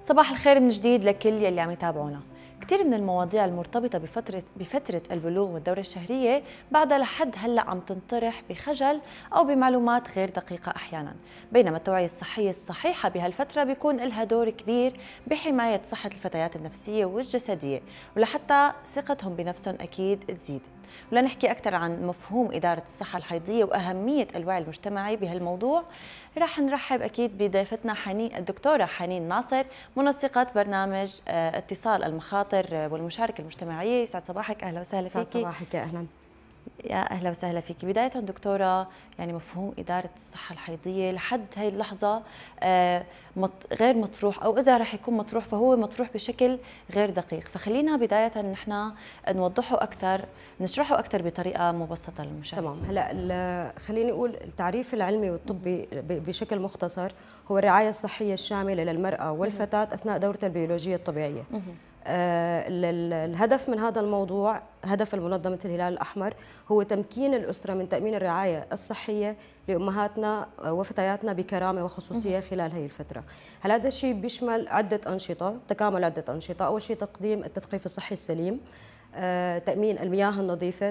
صباح الخير من جديد لكل يلي عم يتابعونا. كثير من المواضيع المرتبطة بفترة البلوغ والدورة الشهرية بعدها لحد هلأ عم تنطرح بخجل أو بمعلومات غير دقيقة أحيانا، بينما التوعية الصحية الصحيحة بهالفترة بيكون لها دور كبير بحماية صحة الفتيات النفسية والجسدية، ولحتى ثقتهم بنفسهم أكيد تزيد. ولنحكي أكثر عن مفهوم إدارة الصحة الحيضية وأهمية الوعي المجتمعي بهالموضوع، رح نرحب أكيد بضيفتنا الدكتورة حنين ناصر، منسقة برنامج اتصال المخاطر والمشاركة المجتمعية. يسعد صباحك، أهلا وسهلا فيكي. يسعد صباحك، يا أهلا. يا أهلا وسهلا فيكي. بداية دكتورة، يعني مفهوم إدارة الصحة الحيضية لحد هاي اللحظة غير مطروح، أو إذا رح يكون مطروح فهو مطروح بشكل غير دقيق، فخلينا بداية نحن نوضحه أكثر، نشرحه أكثر بطريقة مبسطة للمشاهدين. تمام. هلا خليني أقول التعريف العلمي والطبي بشكل مختصر هو الرعاية الصحية الشاملة للمرأة والفتاة أثناء دورتها البيولوجية الطبيعية. الهدف من هذا الموضوع، هدف المنظمة الهلال الأحمر، هو تمكين الأسرة من تأمين الرعاية الصحية لأمهاتنا وفتياتنا بكرامة وخصوصية خلال هذه الفترة. هذا الشيء بيشمل عدة أنشطة، تكامل عدة أنشطة. أول شيء تقديم التثقيف الصحي السليم، تأمين المياه النظيفة،